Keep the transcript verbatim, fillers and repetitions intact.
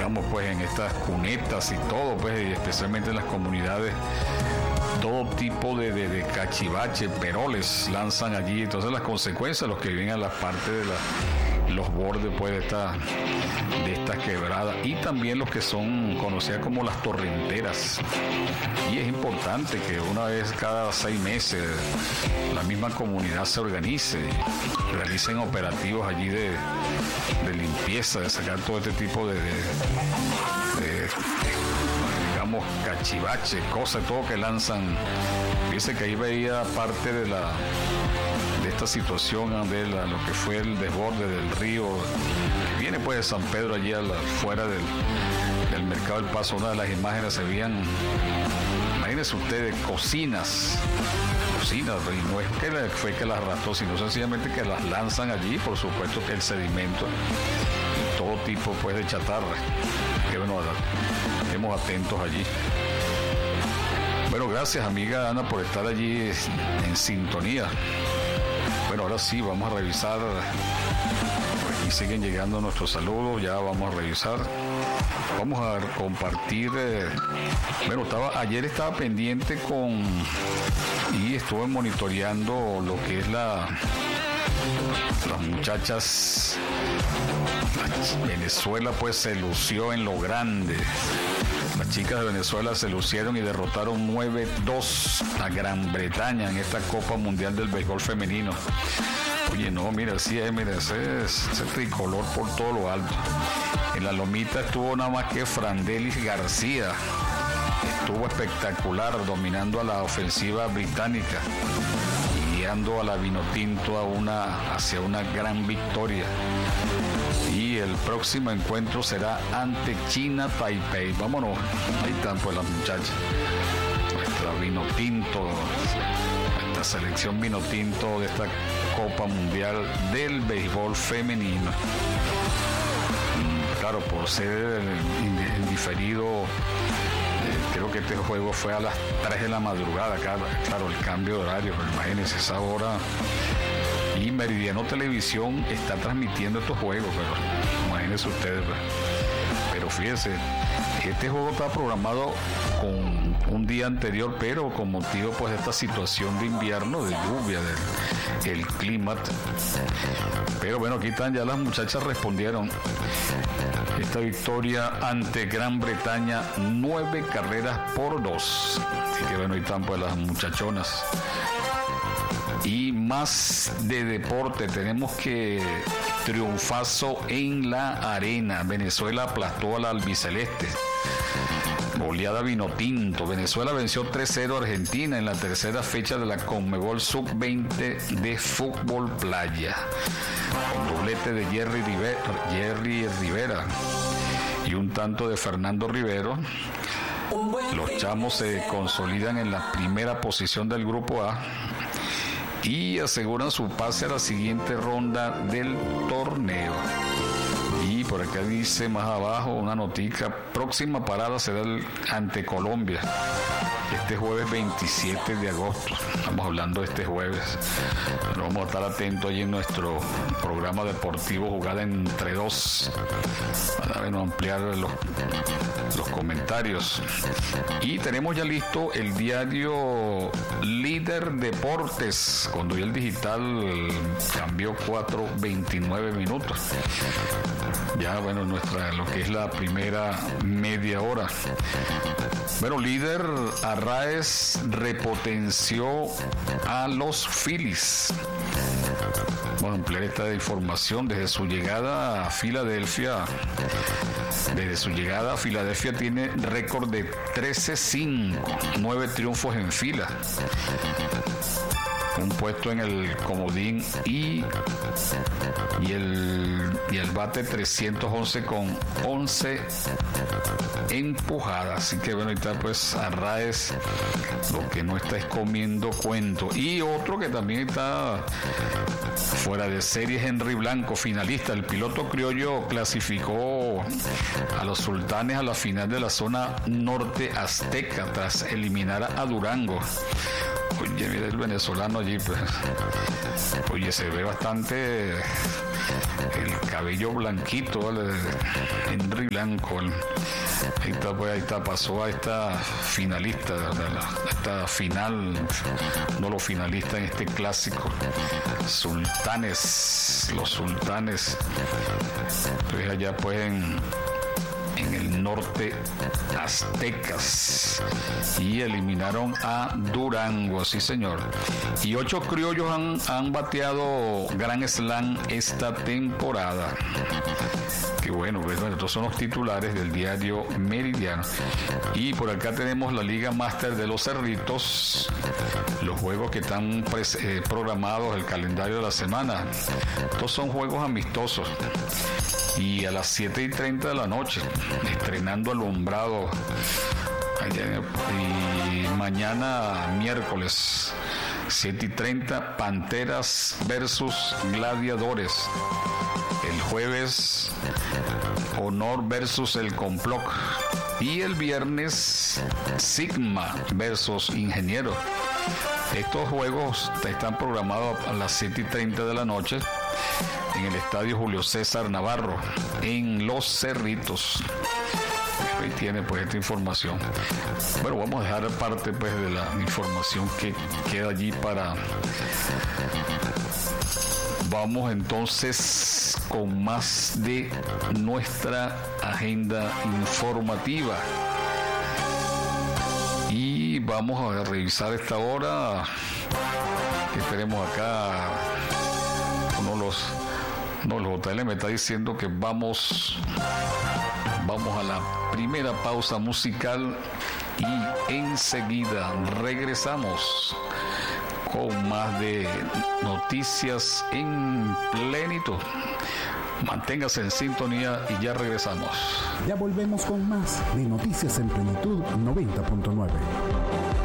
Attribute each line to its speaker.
Speaker 1: digamos, pues en estas cunetas y todo, pues, y especialmente en las comunidades, todo tipo de, de, de cachivache, peroles lanzan allí. Entonces las consecuencias, los que viven a la parte de la, los bordes, pues, de esta, de estas quebradas, y también los que son conocidas como las torrenteras. Y es importante que una vez cada seis meses la misma comunidad se organice, realicen operativos allí de, de limpieza, de sacar todo este tipo de, de, de digamos, cachivache, cosas, todo que lanzan. Dice que ahí veía parte de la de esta situación de la, lo que fue el desborde del río que viene pues de San Pedro, allí a la, fuera del, del mercado del Paso. Una de las imágenes se veían, imagínense ustedes, cocinas cocinas, y no es que le, fue que las arrastró, sino sencillamente que las lanzan allí, por supuesto que el sedimento y todo tipo pues de chatarra, que bueno, estemos atentos allí. Bueno, gracias amiga Ana por estar allí en sintonía. Bueno, ahora sí, vamos a revisar. Por aquí siguen llegando nuestros saludos, ya vamos a revisar. Vamos a compartir. Eh, bueno, estaba, ayer estaba pendiente con y estuve monitoreando lo que es la las muchachas. Venezuela pues se lució en lo grande. Las chicas de Venezuela se lucieron y derrotaron nueve dos a Gran Bretaña en esta Copa Mundial del Béisbol Femenino. Oye, no, mira, sí, mira, ese, ese tricolor por todo lo alto. En la lomita estuvo nada más que Frandelis García. Estuvo espectacular, dominando a la ofensiva británica y guiando a la Vinotinto a una, hacia una gran victoria. Y el próximo encuentro será ante China Taipei. Vámonos, ahí están pues las muchachas. Nuestra Vinotinto, esta selección Vinotinto de esta Copa Mundial del Béisbol Femenino. Claro, por ser en diferido, eh, creo que este juego fue a las tres de la madrugada, claro, claro el cambio de horario, pero imagínense esa hora. Y Meridiano Televisión está transmitiendo estos juegos, pero imagínense ustedes. Pero fíjense, este juego está programado con un día anterior, pero con motivo pues de esta situación de invierno, de lluvia, del el clima. Pero bueno, aquí están, ya las muchachas respondieron. Esta victoria ante Gran Bretaña, nueve carreras por dos. Así que bueno, ahí están pues las muchachonas. Y más de deporte, tenemos que triunfazo en la arena. Venezuela aplastó a la albiceleste. Goleada Vinotinto. Venezuela venció tres cero a Argentina en la tercera fecha de la Conmebol sub veinte de fútbol playa. Con doblete de Jerry Rivera, Jerry Rivera y un tanto de Fernando Rivero. Los chamos se consolidan en la primera posición del grupo A y aseguran su pase a la siguiente ronda del torneo. Y por acá dice más abajo una notica: próxima parada será el, ante Colombia, este jueves veintisiete de agosto. Estamos hablando de este jueves, pero vamos a estar atentos allí en nuestro programa deportivo Jugada entre dos para bueno, ampliar los, los comentarios. Y tenemos ya listo el diario Líder Deportes, cuando ya el digital cambió cuatro veintinueve minutos. Ya bueno, nuestra lo que es la primera media hora. Bueno, Líder Arraez repotenció a los Phillies. Vamos a ampliar esta información. Desde su llegada a Filadelfia, desde su llegada a Filadelfia tiene récord de trece cinco, nueve triunfos en fila, un puesto en el comodín y, y, el, y el bate trescientos once con once empujadas. Así que bueno, ahí está pues Arraez, lo que no está es comiendo cuento. Y otro que también está fuera de serie, Henry Blanco, finalista. El piloto criollo clasificó a los Sultanes a la final de la zona norte azteca tras eliminar a Durango. Oye, mira el venezolano allí, pues. Oye, se ve bastante el cabello blanquito, ¿vale? Henry Blanco. El, ahí está, pues, ahí está, pasó a esta finalista, a esta final, no los finalistas en este clásico. Sultanes, los sultanes. Pues allá, pues, en. en el norte, aztecas, y eliminaron a Durango, sí señor. Y ocho criollos han, han bateado Grand Slam esta temporada. Que bueno, pues, bueno, estos son los titulares del diario Meridiano. Y por acá tenemos la Liga Máster de los Cerritos, los juegos que están pres- eh, programados, el calendario de la semana. Estos son juegos amistosos. Y a las siete y treinta de la noche, estrenando Alumbrado. Y mañana, miércoles, siete y treinta, Panteras versus Gladiadores. El jueves, Honor versus el Complot. Y el viernes, Sigma versus Ingeniero. Estos juegos están programados a las siete y treinta de la noche en el estadio Julio César Navarro, en Los Cerritos. Ahí tiene pues esta información. Bueno, vamos a dejar parte pues de la información que queda allí para... Vamos entonces con más de nuestra agenda informativa. Y vamos a revisar esta hora que tenemos acá. Uno de los, no, el J L me está diciendo que vamos, vamos a la primera pausa musical y enseguida regresamos con más de Noticias en Plenitud. Manténgase en sintonía y ya regresamos.
Speaker 2: Ya volvemos con más de Noticias en Plenitud noventa punto nueve.